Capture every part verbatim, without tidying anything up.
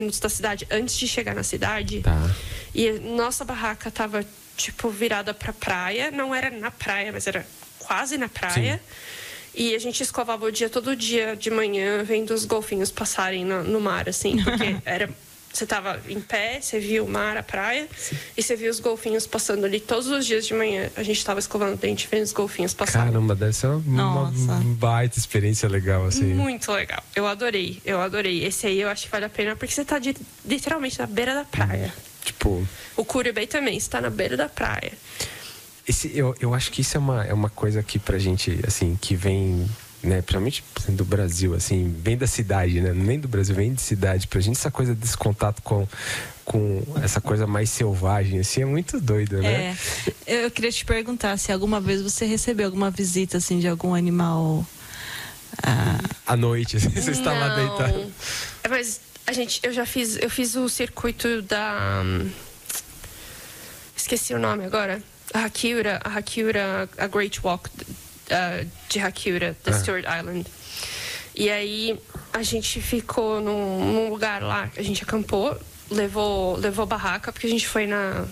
minutos da cidade antes de chegar na cidade. Tá. E nossa barraca tava, tipo, virada pra praia. Não era na praia, mas era quase na praia. Sim. E a gente escovava o dia todo dia de manhã, vendo os golfinhos passarem no, no mar, assim. Porque era... Você tava em pé, você via o mar, a praia, sim, e você via os golfinhos passando ali todos os dias de manhã. A gente tava escovando o dente vendo os golfinhos passando. Caramba, deve ser uma, uma baita experiência legal, assim. Muito legal. Eu adorei, eu adorei. Esse aí eu acho que vale a pena, porque você tá de, literalmente na beira da praia. Tipo... O Curiú Bay também, você tá na beira da praia. Esse, eu, eu acho que isso é uma, é uma coisa que pra gente, assim, que vem... Né, principalmente do Brasil, assim, vem da cidade, né? Nem do Brasil, vem de cidade. Pra gente essa coisa desse contato com, com essa coisa mais selvagem, assim, é muito doido, né? É, eu queria te perguntar se alguma vez você recebeu alguma visita, assim, de algum animal... Ah... À noite, assim, você está lá deitado. Mas a gente, eu já fiz, eu fiz o circuito da... Esqueci o nome agora. A Hakiura, a Hakiura, a Great Walk... Uh, de Hakiura, da ah. Stewart Island. E aí a gente ficou num, num lugar lá, a gente acampou, levou, levou barraca, porque a gente foi na,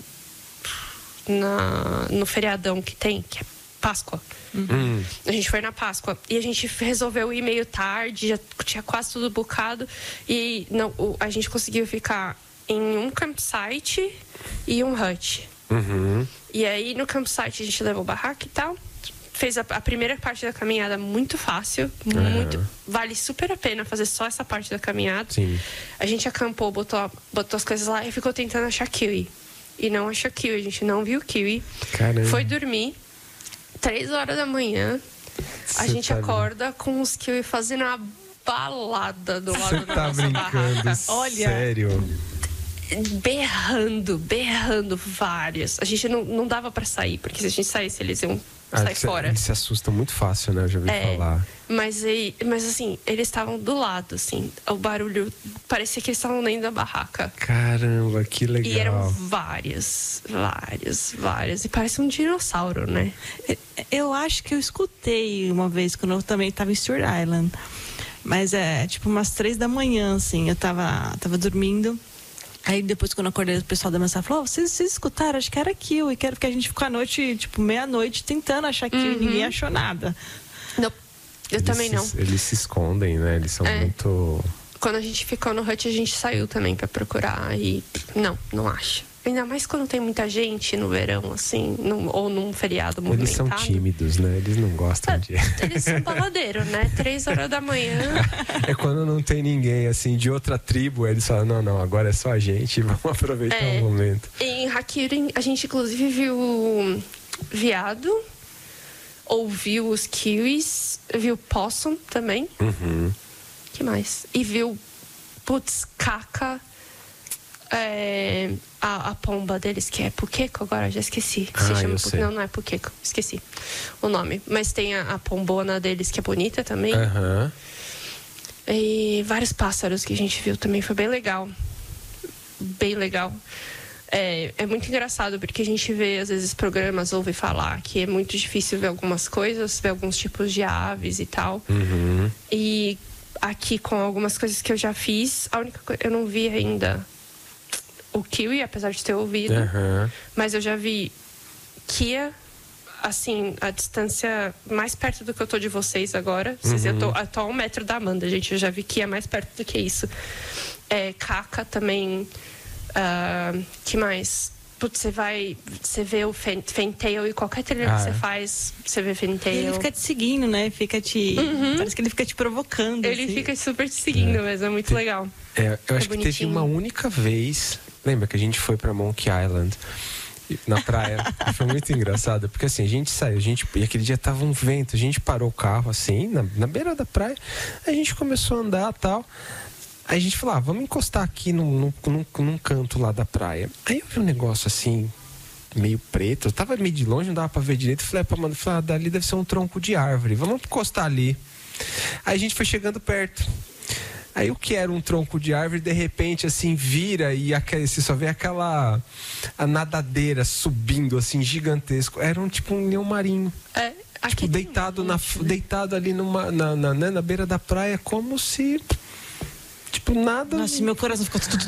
na no feriadão que tem, que é Páscoa. Uhum. A gente foi na Páscoa e a gente resolveu ir meio tarde, já tinha quase tudo bucado e não, a gente conseguiu ficar em um campsite e um hut. Uhum. E aí no campsite a gente levou barraca e tal. Fez a, a primeira parte da caminhada muito fácil, uhum. muito, vale super a pena fazer só essa parte da caminhada. Sim. A gente acampou, botou, botou as coisas lá e ficou tentando achar kiwi. E não achou kiwi, a gente não viu kiwi. Caramba. Foi dormir, três horas da manhã, a Cê gente tá acorda bem. Com os kiwi fazendo uma balada do lado da tá nossa brincando, barraca. Olha. Sério? Berrando, berrando vários. A gente não, não dava pra sair, porque se a gente saísse, eles iam ah, sair fora. Eles se assustam muito fácil, né? Eu já ouvi é, falar. Mas, mas assim, eles estavam do lado, assim. O barulho, parecia que eles estavam dentro da barraca. Caramba, que legal. E eram vários, vários, vários. E parece um dinossauro, né? Eu acho que eu escutei uma vez, quando eu também estava em Stewart Island. Mas é, tipo, umas três da manhã, assim. Eu tava, tava dormindo. Aí depois, quando eu acordei, o pessoal da mensagem falou: oh, vocês, vocês escutaram? Acho que era kiwi. Quero que a gente ficou a noite, tipo, meia-noite, tentando achar kiwi. Uhum. Ninguém achou nada. Não, eu eles também não. Se, eles se escondem, né? Eles são é. muito... Quando a gente ficou no hut, a gente saiu também pra procurar. E não, não acho. Ainda mais quando tem muita gente no verão, assim, num, ou num feriado movimentado. Eles são tímidos, né? Eles não gostam é, de... Eles são baladeiros, né? Três horas da manhã. É quando não tem ninguém, assim, de outra tribo. Eles falam, não, não, agora é só a gente. Vamos aproveitar é, o momento. Em Hakiura, a gente, inclusive, viu veado. Ouviu os kiwis. Viu possum também. Uhum. Que mais? E viu, putz, caca... É, a, a pomba deles, que é puqueco, agora já esqueci. Ah, se chama eu sei. Não, não é puqueco, esqueci o nome. Mas tem a, a pombona deles, que é bonita também. Uhum. E vários pássaros que a gente viu também, foi bem legal. Bem legal. É, é muito engraçado, porque a gente vê, às vezes, programas, ouve falar que é muito difícil ver algumas coisas, ver alguns tipos de aves e tal. Uhum. E aqui, com algumas coisas que eu já fiz, a única coisa, eu não vi ainda o kiwi, apesar de ter ouvido, uhum. mas eu já vi kia, assim, a distância mais perto do que eu tô de vocês agora. Vocês, uhum. eu, tô, eu tô a um metro da Amanda, gente, eu já vi kia mais perto do que isso. É, caca também, uh, que mais? Putz, você vai, você vê o fantail e qualquer trilha ah, que você faz, você vê fantail. Ele fica te seguindo, né? Fica te... Uhum. Parece que ele fica te provocando. Ele assim. Fica super te seguindo, é. Mas é muito Te... legal. É, eu acho é que teve uma única vez... Lembra que a gente foi pra Monkey Island, na praia? Foi muito engraçado, porque assim, a gente saiu, a gente, e aquele dia tava um vento, a gente parou o carro assim, na, na beira da praia, a gente começou a andar e tal. Aí a gente falou, ah, vamos encostar aqui num, num, num canto lá da praia. Aí eu vi um negócio assim, meio preto, eu tava meio de longe, não dava pra ver direito. Falei pra Amanda, falei, ah, dali deve ser um tronco de árvore, vamos encostar ali. Aí a gente foi chegando perto. Aí o que era um tronco de árvore, de repente, assim, vira e aquele, você só vê aquela a nadadeira subindo, assim, gigantesco. Era um tipo um leão marinho. É, tipo, deitado, na, deitado ali numa, na, na, né, na beira da praia, como se... Tipo, nada. Nossa, meu coração ficou tudo